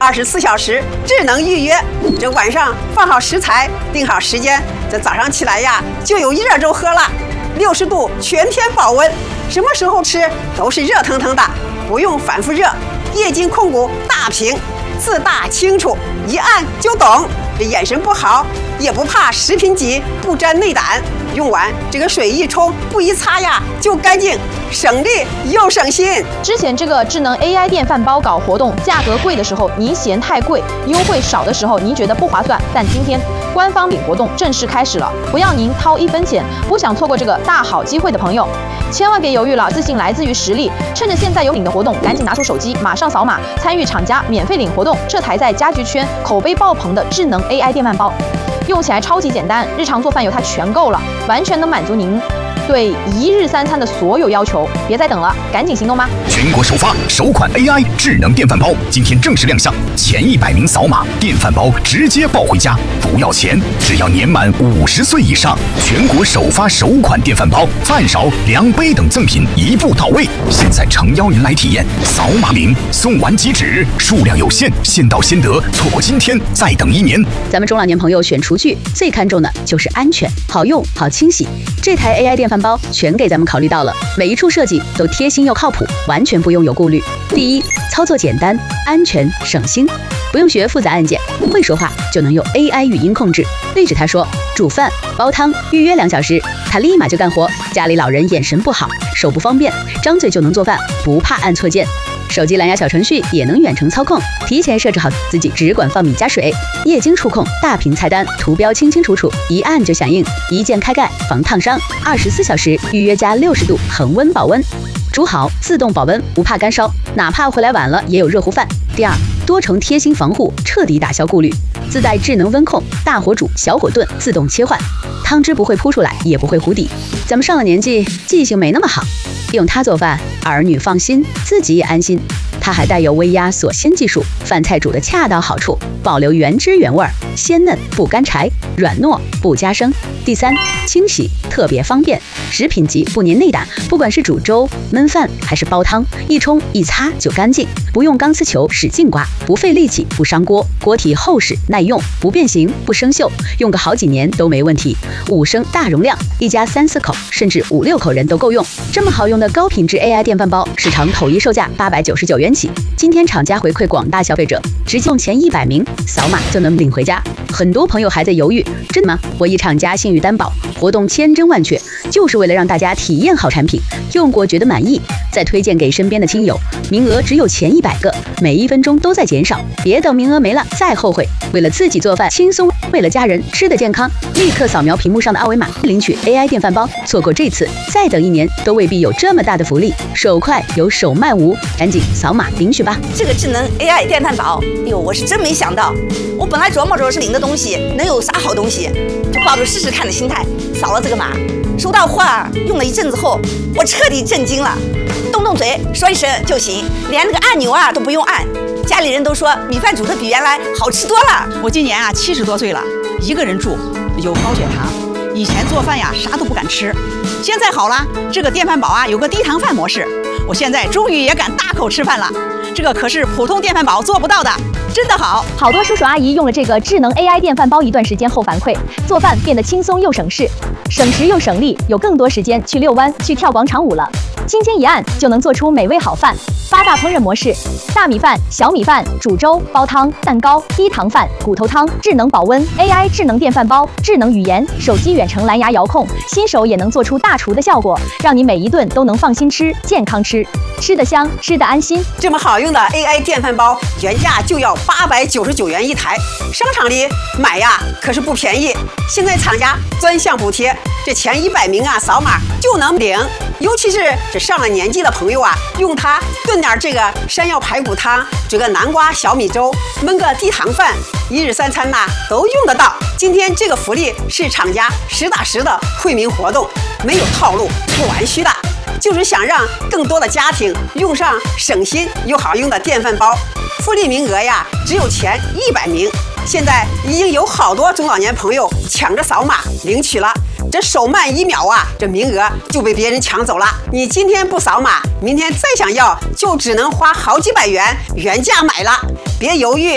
24小时智能预约。这晚上放好食材，定好时间，这早上起来呀就有热粥喝了。60度全天保温，什么时候吃都是热腾腾的，不用反复热。液晶控股大屏，字大清楚，一按就懂。这眼神不好也不怕食品级不沾内胆，用完这个水一冲，不一擦呀就干净，省力又省心。 之前这个智能 AI 电饭煲搞活动，价格贵的时候您嫌太贵，优惠少的时候您觉得不划算。但今天官方领活动正式开始了，不要您掏1分钱。不想错过这个大好机会的朋友，千万别犹豫了，自信来自于实力。趁着现在有领的活动，赶紧拿出手机，马上扫码参与厂家免费领活动。这台在家居圈口碑爆棚的智能 AI 电饭煲，用起来超级简单，日常做饭有它全够了，完全能满足您对1日3餐的所有要求。别再等了，赶紧行动吧！ 全国首发首款 AI 智能电饭煲，今天正式亮相，前100名扫码，电饭煲直接抱回家，不要钱，只要年满50岁以上。全国首发首款电饭煲，饭勺、量杯等赠品一步到位。现在诚邀您来体验，扫码领，送完即止，数量有限，先到先得，错过今天再等1年。 咱们中老年朋友选厨具最看重的就是安全、好用、好清洗。这台 AI 电饭煲全给咱们考虑到了，每一处设计都贴心又靠谱，完全不用有顾虑。第一，操作简单，安全省心，不用学复杂按键，会说话就能用 AI 语音控制。对着它说煮饭、煲汤，预约2小时，它立马就干活。家里老人眼神不好，手不方便，张嘴就能做饭，不怕按错键。手机蓝牙小程序也能远程操控，提前设置好自己只管放米加水。液晶触控，大屏菜单，图标清清楚楚，一按就响应，一键开盖防烫伤，24小时预约加60度恒温保温。煮好自动保温，不怕干烧，哪怕回来晚了也有热乎饭。第二，多重贴心防护，彻底打消顾虑，自带智能温控，大火煮、小火炖自动切换，汤汁不会扑出来，也不会糊底。咱们上了年纪，记性没那么好，用它做饭，儿女放心，自己也安心。它还带有微压锁鲜技术，饭菜煮得恰到好处，保留原汁原味，鲜嫩不干柴，软糯不加生。第三，清洗特别方便，食品级不粘内胆，不管是煮粥、焖饭还是煲汤，一冲一擦就干净，不用钢丝球使劲刮，不费力气不伤锅，锅体厚实耐用，不变形不生锈，用个好几年都没问题。5升大容量，一家3、4口甚至5、6口人都够用。这么好用的高品质 AI 电饭煲，市场统一售价899元起。今天厂家回馈广大消费者，直接用前100名扫码就能领回家。很多朋友还在犹豫，真的吗？我以厂家信誉担保，活动千真万确，就是为了让大家体验好产品，用过觉得满意，再推荐给身边的亲友。名额只有前100个，每1分钟都在减少，别等名额没了再后悔。为了自己做饭轻松，为了家人吃得健康，立刻扫描屏幕上的2维码领取 AI 电饭煲。错过这次，再等1年都未必有这么大的福利。手快有手慢无，赶紧扫码领取吧！ 这个智能 AI 电饭煲，哎呦，我是真没想到，我本来琢磨着是领的东西能有啥好东西，就抱着试试看的心态扫了这个码。收到货用了一阵子后，我彻底震惊了，动动嘴说一声就行，连那个按钮都不用按。家里人都说米饭煮的比原来好吃多了。 我今年70多岁了，一个人住，有高血糖，以前做饭啥都不敢吃，现在好了，这个电饭煲有个低糖饭模式，我现在终于也敢大口吃饭了。这个可是普通电饭煲做不到的，真的好。 好多叔叔阿姨用了这个智能 AI 电饭煲一段时间后反馈，做饭变得轻松又省事，省时又省力，有更多时间去遛弯、去跳广场舞了。轻轻一按就能做出美味好饭。8大烹饪模式：大米饭、小米饭、煮粥、煲汤、蛋糕、低糖饭、骨头汤。智能保温 AI 智能电饭煲，智能语言，手机远程蓝牙遥控，新手也能做出大厨的效果，让你每一顿都能放心吃、健康吃，吃得香，吃得安心。 这么好用的 AI 电饭煲，原价就要899元一台，商场里买可是不便宜。现在厂家专项补贴，这前100名扫码就能领。尤其是这上了年纪的朋友用它炖点这个山药排骨汤，这个南瓜小米粥，焖个低糖饭，1日3餐都用得到。今天这个福利是厂家实打实的惠民活动，没有套路，不玩虚的，就是想让更多的家庭用上省心又好用的电饭煲。福利名额只有前100名，现在已经有好多中老年朋友抢着扫码领取了。这手慢1秒这名额就被别人抢走了。你今天不扫码，明天再想要就只能花好几百元原价买了。别犹豫，